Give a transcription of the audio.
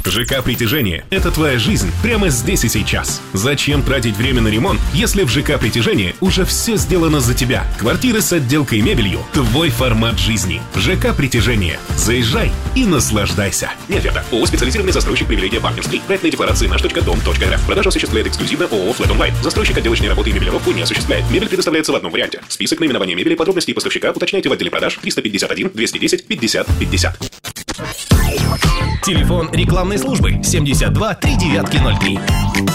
ЖК «Притяжение» — это твоя жизнь прямо здесь и сейчас. Зачем тратить время на ремонт, если в ЖК «Притяжение» уже все сделано за тебя? Квартиры с отделкой и мебелью — твой формат жизни. ЖК «Притяжение». Заезжай и наслаждайся. Неоферта. ООО «Специализированный застройщик привилегия Партнерский». Проектные декларации наш.дом.рф. Продажу осуществляет эксклюзивно ООО «Флэт Онлайн». Застройщик отделочные работы и мебелировку не осуществляет. Мебель предоставляется в одном варианте. Список наименования мебели, подробности поставщика уточняйте в отделе продаж 351 210 50 50. Телефон рекламной службы 72 3903.